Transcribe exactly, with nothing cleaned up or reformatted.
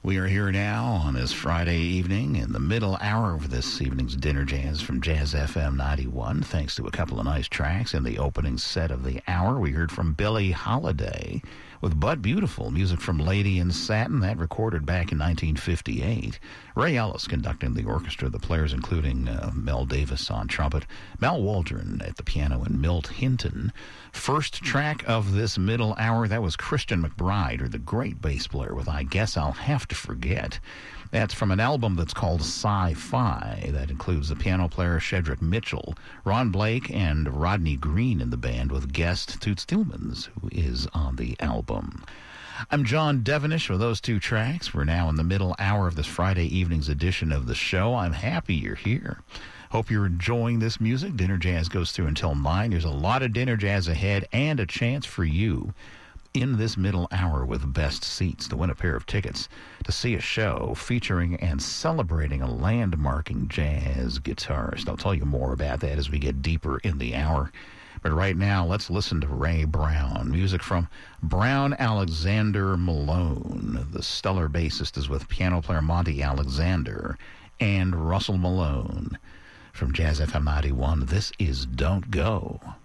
We are here now on this Friday evening in the middle hour of this evening's Dinner Jazz from Jazz F M ninety-one. Thanks to a couple of nice tracks in the opening set of the hour. We heard from Billie Holiday with But Beautiful, music from Lady in Satin, that recorded back in nineteen fifty-eight. Ray Ellis conducting the orchestra, the players including uh, Mel Davis on trumpet, Mal Waldron at the piano, and Milt Hinton. First track of this middle hour, that was Christian McBride, or the great bass player, with I Guess I'll Have to Forget. That's from an album that's called Sci-Fi. That includes the piano player Shedrick Mitchell, Ron Blake, and Rodney Green in the band, with guest Toots Thielemans, who is on the album. I'm John Devenish with those two tracks. We're now in the middle hour of this Friday evening's edition of the show. I'm happy you're here. Hope you're enjoying this music. Dinner Jazz goes through until nine. There's a lot of Dinner Jazz ahead and a chance for you in this middle hour with best seats to win a pair of tickets to see a show featuring and celebrating a landmarking jazz guitarist. I'll tell you more about that as we get deeper in the hour. But right now, let's listen to Ray Brown. Music from Brown Alexander Malone. The stellar bassist is with piano player Monty Alexander and Russell Malone. From Jazz F M ninety-one, this is Don't Go.